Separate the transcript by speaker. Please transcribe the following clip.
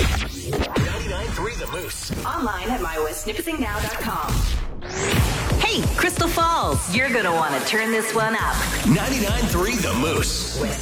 Speaker 1: 99.3 The Moose.
Speaker 2: Online at mywestsnippetsingnow.com.
Speaker 3: Hey, Crystal Falls, you're going to want to turn this one up.
Speaker 1: 99.3 The Moose.
Speaker 2: West